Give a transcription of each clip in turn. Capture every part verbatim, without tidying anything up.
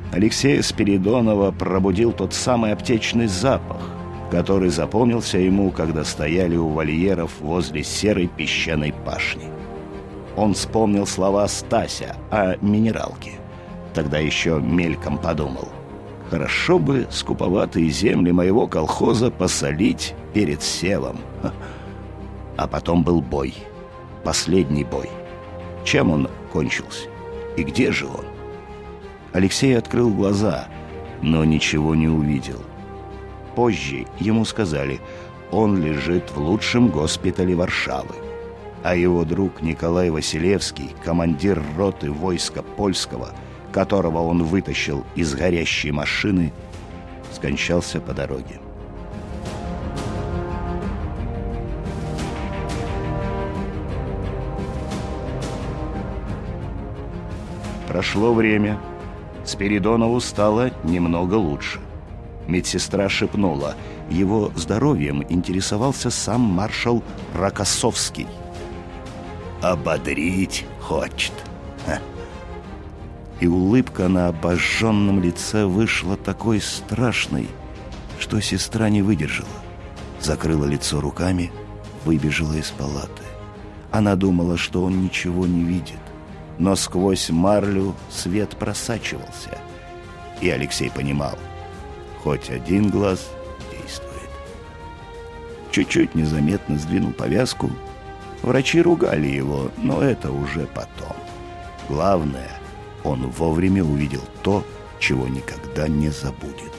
Алексея Спиридонова пробудил тот самый аптечный запах, который запомнился ему, когда стояли у вольеров возле серой песчаной пашни. Он вспомнил слова Стася о минералке. Тогда еще мельком подумал: хорошо бы скуповатые земли моего колхоза посолить перед севом. А потом был бой. Последний бой. Чем он кончился? И где же он? Алексей открыл глаза, но ничего не увидел. Позже ему сказали, он лежит в лучшем госпитале Варшавы. А его друг Николай Василевский, командир роты войска польского, которого он вытащил из горящей машины, скончался по дороге. Прошло время. Спиридонову стало немного лучше. Медсестра шепнула, его здоровьем интересовался сам маршал Рокоссовский. «Ободрить хочет». Ха. И улыбка на обожженном лице вышла такой страшной, что сестра не выдержала. Закрыла лицо руками, выбежала из палаты. Она думала, что он ничего не видит. Но сквозь марлю свет просачивался. И Алексей понимал, хоть один глаз действует. Чуть-чуть незаметно сдвинул повязку. Врачи ругали его, но это уже потом. Главное, он вовремя увидел то, чего никогда не забудет.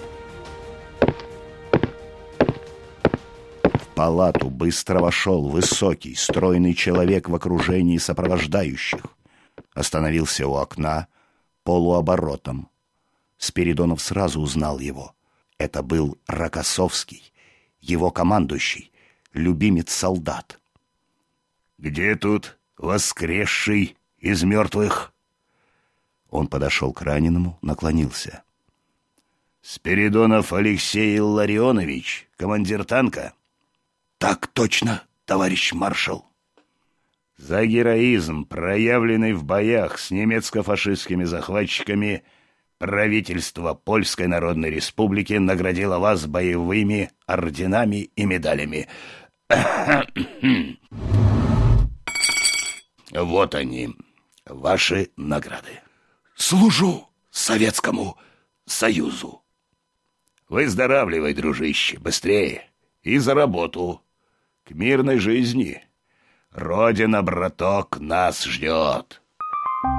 В палату быстро вошел высокий, стройный человек в окружении сопровождающих. Остановился у окна полуоборотом. Спиридонов сразу узнал его. Это был Рокоссовский, его командующий, любимец солдат. «Где тут воскресший из мертвых?» Он подошел к раненому, наклонился. «Спиридонов Алексей Илларионович, командир танка?» «Так точно, товарищ маршал». «За героизм, проявленный в боях с немецко-фашистскими захватчиками, правительство Польской Народной Республики наградило вас боевыми орденами и медалями. Вот они, ваши награды. Служу Советскому Союзу». «Выздоравливай, дружище, быстрее. И за работу. К мирной жизни. Родина, браток, нас ждет».